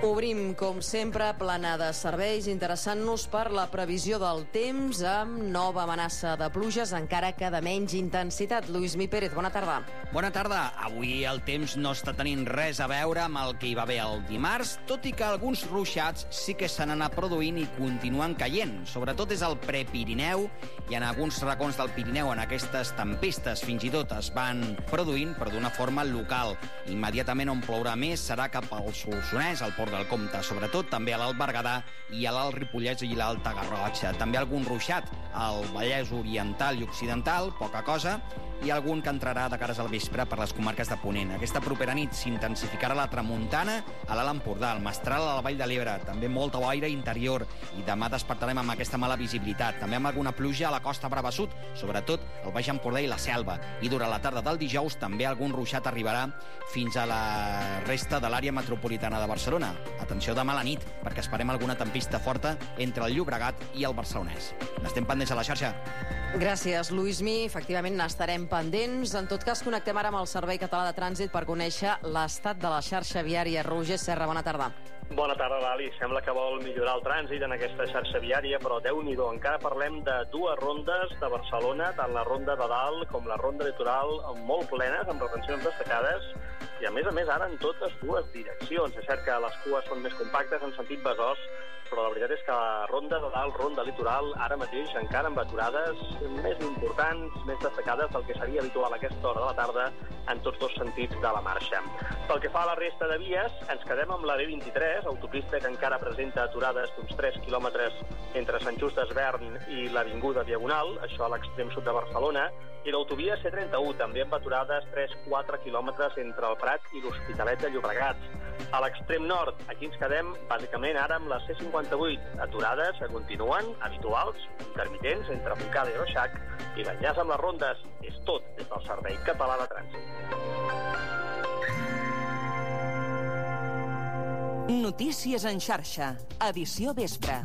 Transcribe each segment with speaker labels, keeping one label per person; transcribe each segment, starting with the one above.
Speaker 1: Obrim, com sempre, plana de serveis, interessant-nos per la previsió del temps amb nova amenaça de pluges, encara que de menys intensitat. Lluís Pérez, bona tarda.
Speaker 2: Bona tarda. Avui el temps no està tenint res a veure amb el que hi va haver el dimarts, tot i que alguns ruixats sí que s'han anat produint i continuen caient. Sobretot és el Prepirineu i en alguns racons del Pirineu en aquestes tempestes fins i tot es van produint, però d'una forma local. Immediatament on plourà més serà cap al Solsonès, al Port del Comte, sobretot també a l'Alt Berguedà i a l'Alt Ripollès i l'Alta Garrotxa. També algun ruixat al Vallès Oriental i Occidental, poca cosa, i algun que entrarà de cares al vespre per les comarques de Ponent. Aquesta propera nit s'intensificarà la tramuntana a l'Alt Empordà, el Mestral a la Vall de l'Ebre, també molta boira interior, i demà despertarem amb aquesta mala visibilitat, també amb alguna pluja a la costa Brava Sud, sobretot el Baix Empordà i la Selva, i durant la tarda del dijous també algun ruixat arribarà fins a la resta de l'àrea metropolitana de Barcelona. Atenció demà a la nit, perquè esperem alguna tempesta forta entre el Llobregat i el Barcelonès. N'estem pendents a la xarxa.
Speaker 1: Gràcies, Lluïsmi. Efectivament, n'estarem pendents. En tot cas, connectem ara amb el Servei Català de Trànsit per conèixer l'estat de la xarxa viària. Roger Serra, bona tarda.
Speaker 3: Bona tarda, Lali. Sembla que vol millorar el trànsit en aquesta xarxa viària, però Déu-n'hi-do, encara parlem de dues rondes de Barcelona, tant la ronda de dalt com la ronda litoral, molt plenes, amb retencions destacades, i a més ara en totes dues direccions. És cert que les cues són més compactes en sentit Besòs, però la veritat és que la ronda de dalt, ronda litoral, ara mateix encara amb aturades més importants, més destacades del que seria habitual a aquesta hora de la tarda en tots dos sentits de la marxa. Pel que fa a la resta de vies, ens quedem amb la B23, autopista que encara presenta aturades d'uns 3 quilòmetres entre Sant Just Desvern i l'Avinguda Diagonal, això a l'extrem sud de Barcelona, i l'autovia C31, també amb aturades 3-4 quilòmetres entre el Prat i l'Hospitalet de Llobregat. A l'extrem nord, aquí ens quedem bàsicament ara amb la C58, aturades que continuen habituals, intermitents, entre Montcada i Reixac, i l'enllaç amb les rondes és tot des del Servei Català de Trànsit.
Speaker 4: Notícies en xarxa, edició vespre.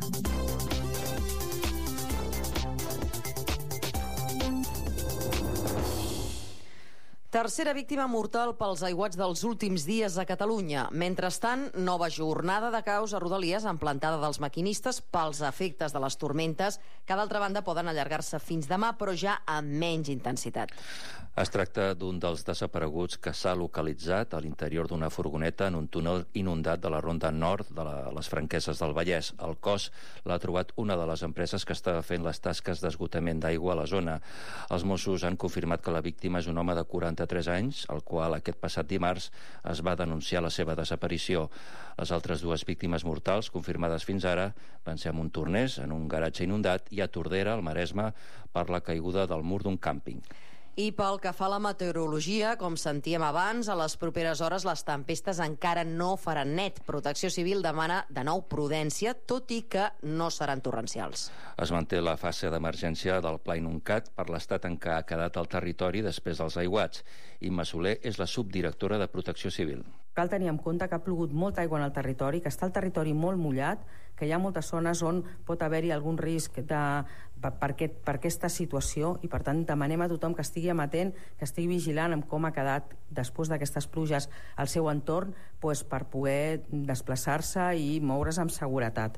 Speaker 1: Tercera víctima mortal pels aiguats dels últims dies a Catalunya. Mentrestant, nova jornada de caos a Rodalies en plantada dels maquinistes pels efectes de les tormentes, que d'altra banda poden allargar-se fins demà, però ja amb menys intensitat.
Speaker 5: Es tracta d'un dels desapareguts que s'ha localitzat a l'interior d'una furgoneta en un túnel inundat de la ronda nord de les Franqueses del Vallès. El cos l'ha trobat una de les empreses que estava fent les tasques d'esgotament d'aigua a la zona. Els Mossos han confirmat que la víctima és un home de 43 anys, el qual aquest passat dimarts es va denunciar la seva desaparició. Les altres dues víctimes mortals confirmades fins ara van ser a Montornès, en un garatge inundat, i a Tordera, al Maresme, per la caiguda del mur d'un càmping.
Speaker 1: I pel que fa a la meteorologia, com sentíem abans, a les properes hores les tempestes encara no faran net. Protecció Civil demana de nou prudència, tot i que no seran torrencials.
Speaker 5: Es manté la fase d'emergència del Pla Inuncat per l'estat en què ha quedat el territori després dels aiguats. Imma Soler és la subdirectora de Protecció Civil.
Speaker 6: Cal tenir en compte que ha plogut molta aigua en el territori, que està el territori molt mullat, que hi ha moltes zones on pot haver-hi algun risc per aquesta situació, i per tant demanem a tothom que estigui amatent, que estigui vigilant amb com ha quedat després d'aquestes pluges al seu entorn, per poder desplaçar-se i moure's amb seguretat.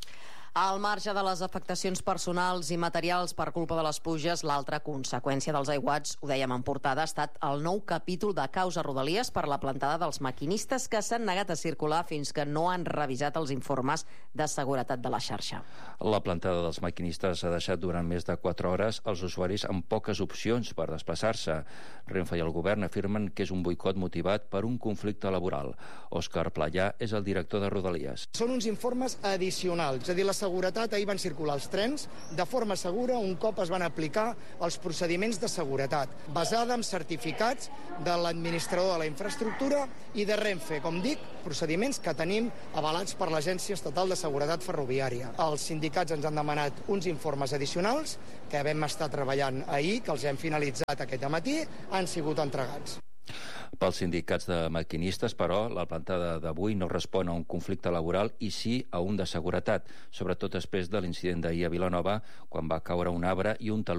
Speaker 1: Al marge de les afectacions personals i materials per culpa de les pluges, l'altra conseqüència dels aiguats, ho dèiem en portada, ha estat el nou capítol de caos a Rodalies per la plantada dels maquinistes que s'han negat a circular fins que no han revisat els informes de seguretat de la xarxa.
Speaker 5: La plantada dels maquinistes ha deixat durant més de 4 hores els usuaris amb poques opcions per desplaçar-se. Renfe i el govern afirmen que és un boicot motivat per un conflicte laboral. Òscar Playà és el director de Rodalies.
Speaker 7: Són uns informes addicionals, és a dir, la seguretat, ahir van circular els trens de forma segura un cop es van aplicar els procediments de seguretat, basada en certificats de l'administrador de la infraestructura i de Renfe, com dic, procediments que tenim avalats per l'Agència Estatal de Seguretat Ferroviària. Els sindicats ens han demanat uns informes addicionals que vam estar treballant ahir, que els hem finalitzat aquest matí, han sigut entregats.
Speaker 5: Pels sindicats de maquinistes, però, la plantada d'avui no respon a un conflicte laboral i sí a un de seguretat, sobretot després de l'incident d'ahir a Vilanova, quan va caure un arbre i un taló